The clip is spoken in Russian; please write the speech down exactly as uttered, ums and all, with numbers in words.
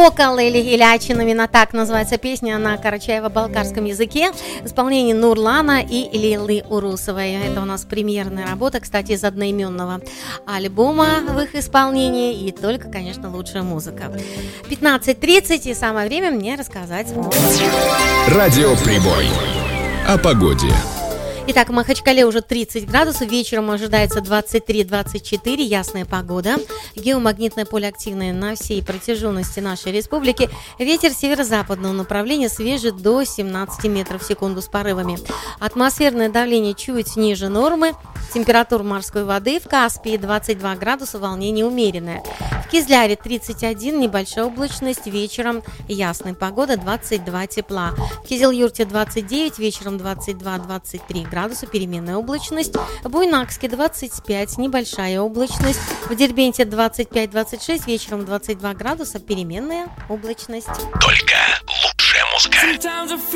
«Сокол» или «Илячина», именно так называется песня на карачаево-балкарском языке в исполнении Нурлана и Лилы Урусовой. Это у нас премьерная работа, кстати, из одноименного альбома в их исполнении, и только, конечно, лучшая музыка. пятнадцать тридцать, и самое время мне рассказать о... Радиоприбой. О погоде. Итак, в Махачкале уже тридцать градусов, вечером ожидается двадцать три - двадцать четыре, ясная погода. Геомагнитное поле активное на всей протяженности нашей республики. Ветер северо-западного направления, свежий до семнадцати метров в секунду с порывами. Атмосферное давление чуть ниже нормы. Температура морской воды в Каспии двадцать два градуса, волнение умеренное. В Кизляре тридцать один, небольшая облачность, вечером ясная погода, двадцать два тепла. В Кизилюрте двадцать девять, вечером двадцать два - двадцать три градуса, переменная облачность. В Буйнакске двадцать пять, небольшая облачность. В Дербенте двадцать пять - двадцать шесть, вечером двадцать два градуса, переменная облачность. Только лучшая музыка.